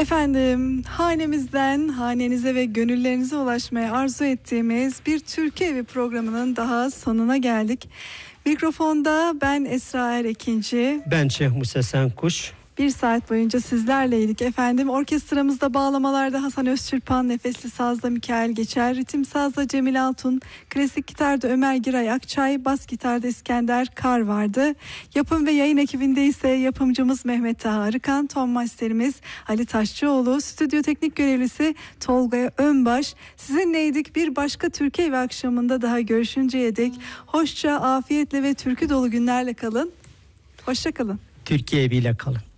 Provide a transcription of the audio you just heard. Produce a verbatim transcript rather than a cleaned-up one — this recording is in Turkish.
Efendim, hanemizden hanenize ve gönüllerinize ulaşmaya arzu ettiğimiz bir Türkiye Evi programının daha sonuna geldik. Mikrofonda ben Esra Erekinci. Ben Şeyh Musa Senkuş. Bir saat boyunca sizlerleydik efendim. Orkestramızda bağlamalarda Hasan Özçırpan, nefesli sazda Mikail Geçer, ritim sazda Cemil Altun, klasik gitarda Ömer Giray Akçay, bas gitarda İskender Kar vardı. Yapım ve yayın ekibinde ise yapımcımız Mehmet Taha Arıkan, ton masterimiz Ali Taşçıoğlu, stüdyo teknik görevlisi Tolga Önbaş. Sizinleydik. Bir başka Türkiye Evi akşamında daha görüşünceye dek hoşça, afiyetle ve türkü dolu günlerle kalın. Hoşça kalın. Türkiye Evi ile kalın.